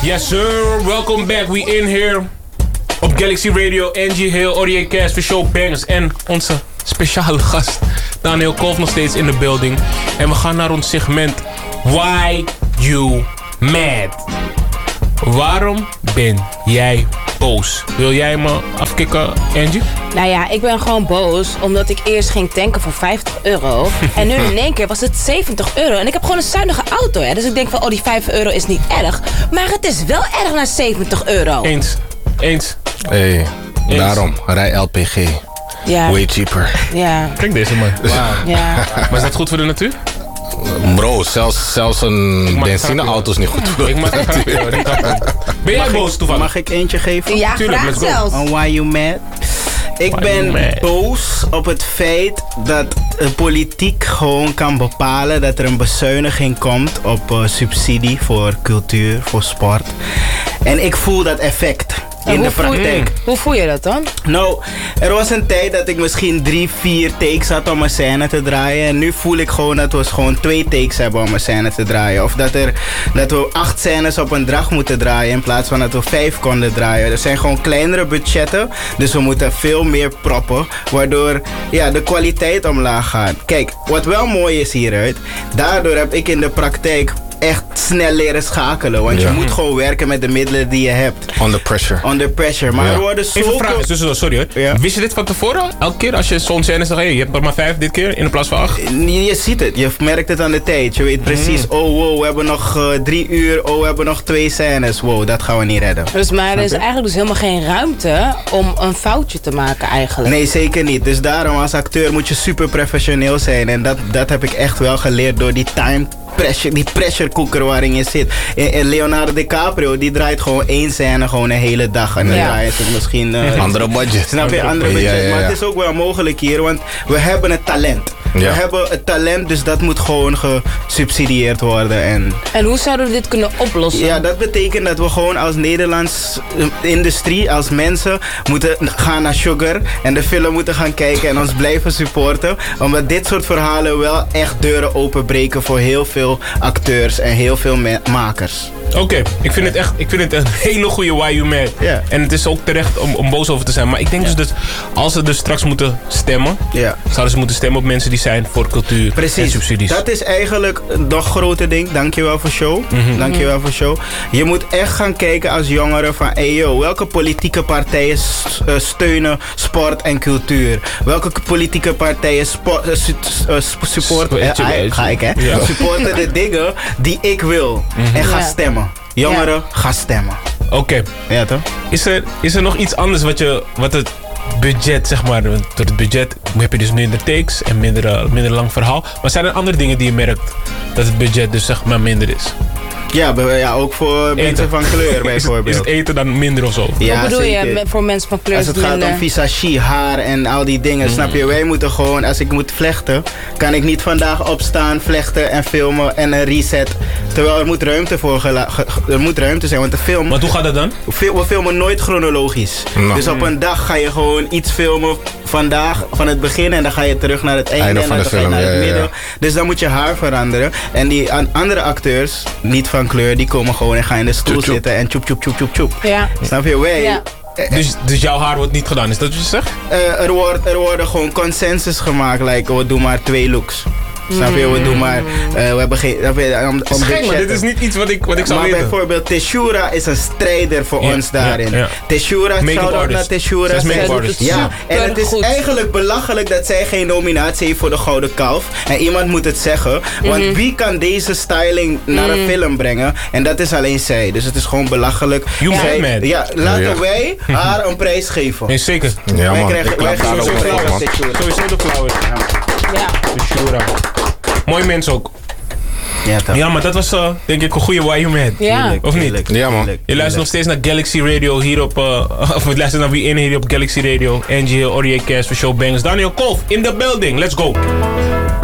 Yes sir, welcome back. We in here op Galaxy Radio, Angie Hill, Audio Cast voor Show Bangers. En onze speciale gast, Daniel Kolf, nog steeds in de building. En we gaan naar ons segment Why You Mad? Waarom ben jij boos? Wil jij me afkicken, Angie? Nou ja, ik ben gewoon boos omdat ik eerst ging tanken voor €50. En nu in één keer was het €70. En ik heb gewoon een zuinige auto, hè. Dus ik denk van, oh, die €5 is niet erg. Maar het is wel erg naar €70. Eens. Hey, daarom, rij LPG. Ja. Way cheaper. Ja. Kijk deze man. Wow. Ja. Maar is dat goed voor de natuur? Bro, zelfs een benzineauto is niet goed voor. Ben jij boos toevallig? Mag ik eentje geven? Ja, Tuurlijk, graag let's go. zelfs. On why you mad? Ik ben boos op het feit dat de politiek gewoon kan bepalen dat er een bezuiniging komt op subsidie voor cultuur, voor sport. En ik voel dat effect in de praktijk. Hoe voel je dat dan? Nou, er was een tijd dat ik misschien 3-4 takes had om een scène te draaien. En nu voel ik gewoon dat we gewoon 2 takes hebben om een scène te draaien. Of dat we 8 scènes op een dag moeten draaien in plaats van dat we 5 konden draaien. Er zijn gewoon kleinere budgetten, dus we moeten veel meer proppen. Waardoor de kwaliteit omlaag gaat. Kijk, wat wel mooi is hieruit, daardoor heb ik in de praktijk echt snel leren schakelen. Want je moet gewoon werken met de middelen die je hebt. Under pressure. Maar er worden Even een vraag, sorry hoor. Ja. Wist je dit van tevoren? Elke keer als je zo'n scène zegt, je hebt er maar 5 dit keer in plaats van 8? Je ziet het, je merkt het aan de tijd. Je weet precies, oh wow, we hebben nog 3 uur, oh we hebben nog 2 scènes. Wow, dat gaan we niet redden. Dus, maar er is eigenlijk dus helemaal geen ruimte om een foutje te maken eigenlijk. Nee, zeker niet. Dus daarom als acteur moet je super professioneel zijn. En dat heb ik echt wel geleerd door die time pressure, die pressure cooker waarin je zit. En Leonardo DiCaprio, die draait gewoon 1 scène gewoon een hele dag. En dan draait het misschien... andere budget. Snap je? Andere budget. Ja. Maar het is ook wel mogelijk hier, want we hebben het talent. We hebben het talent, dus dat moet gewoon gesubsidieerd worden. En hoe zouden we dit kunnen oplossen? Ja, dat betekent dat we gewoon als Nederlands industrie, als mensen, moeten gaan naar Sugar en de film moeten gaan kijken en ons blijven supporten. Omdat dit soort verhalen wel echt deuren openbreken voor heel veel acteurs en heel veel makers. Oké, ik vind het echt een hele goede Why You Mad. Yeah. En het is ook terecht om boos over te zijn. Maar ik denk dus dat als ze dus straks moeten stemmen, zouden ze moeten stemmen op mensen die zijn voor cultuur en subsidies. Dat is eigenlijk een nog groter ding. Dankjewel voor show. Dankjewel voor show. Je moet echt gaan kijken als jongeren van welke politieke partijen steunen sport en cultuur? Welke politieke partijen supporten supporten de dingen die ik wil. En ga stemmen. Jongeren, ga stemmen. Oké. Ja, toch? Is er nog iets anders wat het budget, zeg maar, door het budget heb je dus minder takes en minder lang verhaal. Maar zijn er andere dingen die je merkt dat het budget dus zeg maar minder is? Ja, ook voor mensen van kleur bijvoorbeeld. Is het eten dan minder of zo? Ja, wat bedoel je voor mensen van kleur? Als het gaat om visagie, haar en al die dingen, snap je? Wij moeten gewoon, als ik moet vlechten, kan ik niet vandaag opstaan, vlechten en filmen en een reset. Terwijl er moet ruimte zijn, want de film... Maar hoe gaat dat dan? We filmen nooit chronologisch. Dus op een dag ga je gewoon iets filmen vandaag, van het begin, en dan ga je terug naar het einde en dan ga je naar het midden. Ja. Dus dan moet je haar veranderen. En die andere acteurs, niet van kleur, die komen gewoon en gaan in de stoel zitten en tjoep, tjoep, tjoep, tjoep, tjoep. Ja. Snap je? Wij... Dus jouw haar wordt niet gedaan, is dat wat je zegt? Er worden gewoon consensus gemaakt, we doen maar 2 looks. Snap je? We doen maar... we hebben geen... maar dit is niet iets wat ik zou weten. Maar bijvoorbeeld Teshura is een strijder voor ons daarin. Ja. Teshura, shout-out naar Teshura. Ja, en het is eigenlijk belachelijk dat zij geen nominatie heeft voor de Gouden Kalf. En iemand moet het zeggen. Want wie kan deze styling naar een film brengen? En dat is alleen zij. Dus het is gewoon belachelijk. Laten wij haar een prijs geven. Nee, zeker. Ja, man. Wij geven sowieso de flowers. Ja. Teshura. Mooi mens ook. Ja, maar dat was denk ik een goede Why You Mad. Ja. Of niet? Ja, man. Je luistert nog steeds naar Galaxy Radio hier op... of we luisteren naar wie in hier op Galaxy Radio. Angie Hill, Audio Cast voor Show Bangers. Daniel Kolf in the building. Let's go.